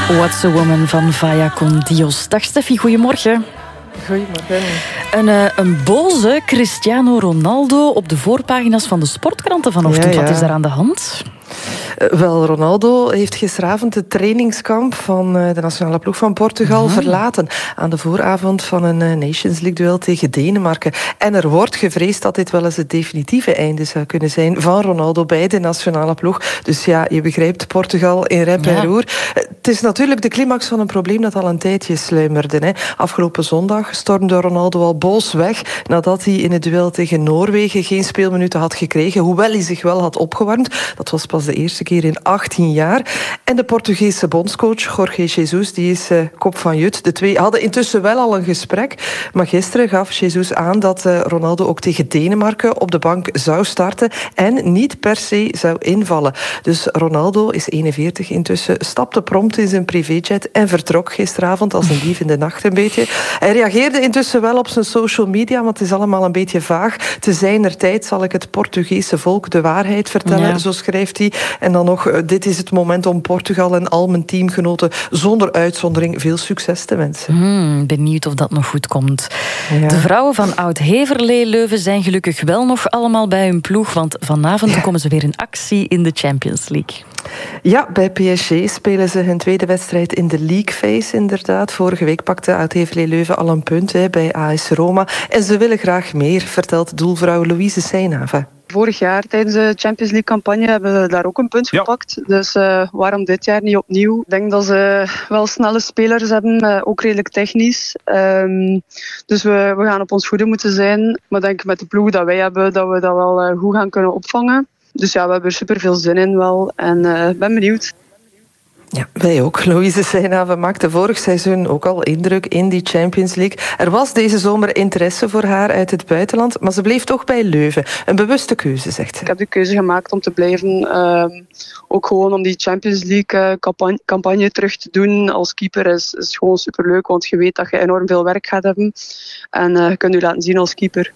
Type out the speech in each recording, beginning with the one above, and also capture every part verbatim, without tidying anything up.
What's a Woman van Vaya con Dios. Dag Steffi, goedemorgen. Goedemorgen. Een, uh, een boze Cristiano Ronaldo op de voorpagina's van de sportkranten vanochtend. Ja, ja. Wat is daar aan de hand? Uh, wel, Ronaldo heeft gisteravond het trainingskamp van uh, de nationale ploeg van Portugal mm-hmm. verlaten. Aan de vooravond van een uh, Nations League-duel tegen Denemarken. En er wordt gevreesd dat dit wel eens het definitieve einde zou kunnen zijn van Ronaldo bij de nationale ploeg. Dus ja, je begrijpt, Portugal in rep en roer. Uh, het is natuurlijk de climax van een probleem dat al een tijdje sluimerde. Hè. Afgelopen zondag stormde Ronaldo al boos weg nadat hij in het duel tegen Noorwegen geen speelminuten had gekregen, hoewel hij zich wel had opgewarmd. Dat was pas de eerste keer in achttien jaar. En de Portugese bondscoach Jorge Jesus, die is uh, kop van jut. De twee hadden intussen wel al een gesprek. Maar gisteren gaf Jesus aan dat uh, Ronaldo ook tegen Denemarken op de bank zou starten en niet per se zou invallen. Dus Ronaldo is eenenveertig intussen, stapte prompt in zijn privéjet en vertrok gisteravond als een dief in de nacht een beetje. Hij reageerde intussen wel op zijn social media, want het is allemaal een beetje vaag. Te zijner tijd zal ik het Portugese volk de waarheid vertellen, ja. Zo schrijft hij. En dan nog, dit is het moment om Portugal en al mijn teamgenoten zonder uitzondering veel succes te wensen. Hmm, benieuwd of dat nog goed komt. Ja. De vrouwen van Oud-Heverlee Leuven zijn gelukkig wel nog allemaal bij hun ploeg, want vanavond ja. komen ze weer in actie in de Champions League. Ja, bij P S G spelen ze hun tweede wedstrijd in de League Phase, inderdaad. Vorige week pakte Oud-Heverlee Leuven al een punt hè, bij A S Roma. En ze willen graag meer, vertelt doelvrouw Louise Seijnhaven. Vorig jaar tijdens de Champions League-campagne hebben we daar ook een punt ja. gepakt. Dus uh, waarom dit jaar niet opnieuw? Ik denk dat ze wel snelle spelers hebben, uh, ook redelijk technisch. Um, dus we, we gaan op ons goede moeten zijn. Maar ik denk met de ploeg dat wij hebben, dat we dat wel uh, goed gaan kunnen opvangen. Dus ja, we hebben er super veel zin in wel. En ik uh, ben benieuwd. Ja, wij ook. Louise Seijnhaven maakte vorig seizoen ook al indruk in die Champions League. Er was deze zomer interesse voor haar uit het buitenland, maar ze bleef toch bij Leuven. Een bewuste keuze, zegt ze. Ik heb de keuze gemaakt om te blijven. Uh, ook gewoon om die Champions League uh, campagne, campagne terug te doen als keeper is, is gewoon superleuk, want je weet dat je enorm veel werk gaat hebben. En uh, je kunt je laten zien als keeper.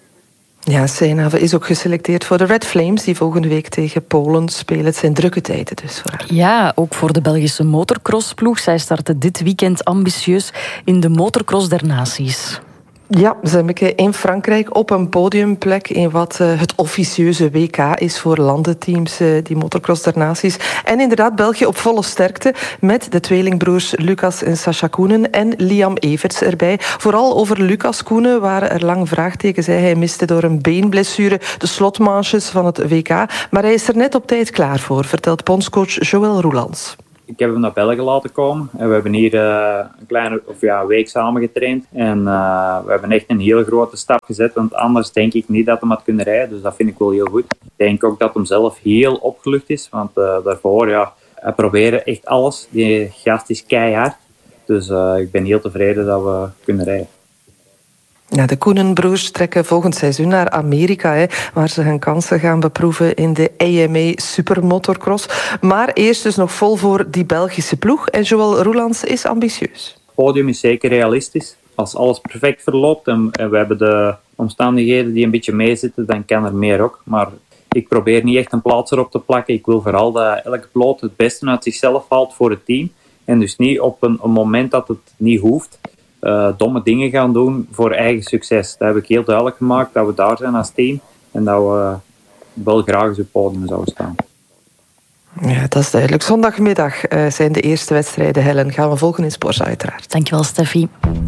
Ja, Seijnhaven is ook geselecteerd voor de Red Flames, die volgende week tegen Polen spelen. Het zijn drukke tijden dus voor haar. Ja, ook voor de Belgische motorcrossploeg. Zij starten dit weekend ambitieus in de motocross der naties. Ja, ze hebben in Frankrijk op een podiumplek in wat uh, het officieuze W K is voor landenteams, uh, die motocross der naties. En inderdaad, België op volle sterkte met de tweelingbroers Lucas en Sacha Koenen en Liam Everts erbij. Vooral over Lucas Koenen waren er lang vraagtekens. Hij miste door een beenblessure de slotmanches van het W K. Maar hij is er net op tijd klaar voor, vertelt bondscoach Joël Roelands. Ik heb hem naar België laten komen. En we hebben hier uh, een kleine of ja, week samen getraind. En uh, we hebben echt een hele grote stap gezet. Want anders denk ik niet dat hij had kunnen rijden. Dus dat vind ik wel heel goed. Ik denk ook dat hem zelf heel opgelucht is. Want uh, daarvoor, ja, hij probeerde echt alles. Die gast is keihard. Dus uh, ik ben heel tevreden dat we kunnen rijden. Ja, de Koenenbroers trekken volgend seizoen naar Amerika, hè, waar ze hun kansen gaan beproeven in de A M A Supermotocross. Maar eerst dus nog vol voor die Belgische ploeg. En Joël Roelands is ambitieus. Het podium is zeker realistisch. Als alles perfect verloopt en we hebben de omstandigheden die een beetje meezitten, dan kan er meer ook. Maar ik probeer niet echt een plaats erop te plakken. Ik wil vooral dat elke piloot het beste uit zichzelf haalt voor het team. En dus niet op een, een moment dat het niet hoeft, Uh, domme dingen gaan doen voor eigen succes. Dat heb ik heel duidelijk gemaakt, dat we daar zijn als team en dat we wel graag eens op het podium zouden staan. Ja, dat is duidelijk. Zondagmiddag uh, zijn de eerste wedstrijden, Helen. Gaan we volgen in Sporza uiteraard. Dankjewel, Steffi.